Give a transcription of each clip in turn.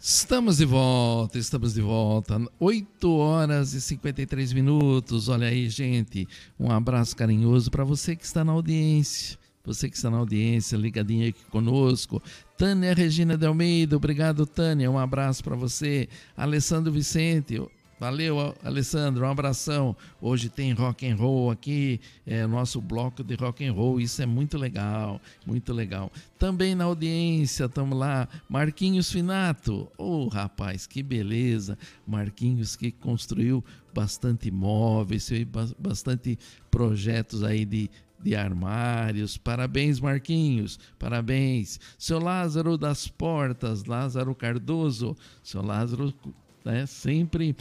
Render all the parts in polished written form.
Estamos de volta, estamos de volta. 8 horas e 53 minutos. Olha aí, gente. Um abraço carinhoso para você que está na audiência. Você que está na audiência, ligadinho aqui conosco. Tânia Regina de Almeida, obrigado, Tânia. Um abraço para você. Alessandro Vicente, valeu, Alessandro, um abração. Hoje tem rock and roll aqui, nosso bloco de rock and roll, isso é muito legal, muito legal. Também na audiência, estamos lá, Marquinhos Finato, rapaz, que beleza, Marquinhos que construiu bastante móveis, bastante projetos aí de armários. Parabéns, Marquinhos, parabéns. Seu Lázaro das Portas, Lázaro Cardoso, seu Lázaro, né, sempre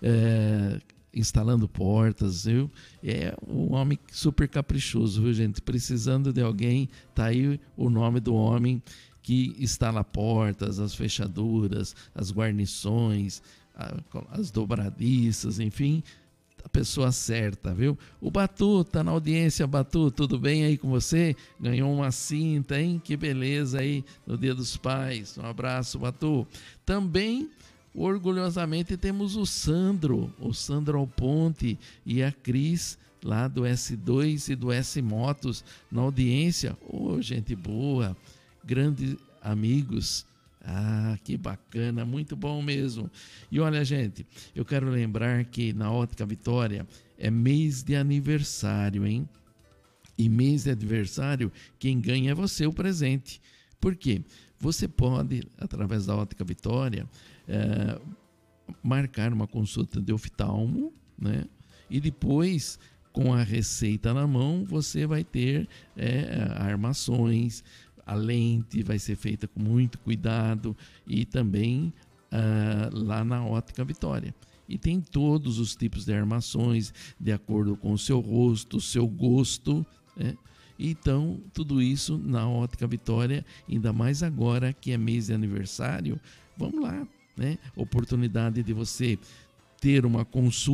instalando portas, viu? É um homem super caprichoso, viu, gente? Precisando de alguém, tá aí o nome do homem que instala portas, as fechaduras, as guarnições, as dobradiças, enfim, a pessoa certa, viu? O Batu tá na audiência. Batu, tudo bem aí com você? Ganhou uma cinta, hein? Que beleza aí no Dia dos Pais. Um abraço, Batu. Também, orgulhosamente, temos o Sandro Alponte e a Cris lá do S2 e do S Motos na audiência. Gente boa, grandes amigos. Que bacana, muito bom mesmo. E olha, gente, eu quero lembrar que na Ótica Vitória é mês de aniversário, hein? E mês de aniversário, quem ganha é você, o presente. Por quê? Você pode, através da Ótica Vitória, marcar uma consulta de oftalmo, né? E depois, com a receita na mão, você vai ter armações. A lente vai ser feita com muito cuidado e também lá na Ótica Vitória. E tem todos os tipos de armações de acordo com o seu rosto, o seu gosto, né? Então, tudo isso na Ótica Vitória, ainda mais agora que é mês de aniversário. Vamos lá, né? Oportunidade de você ter uma consulta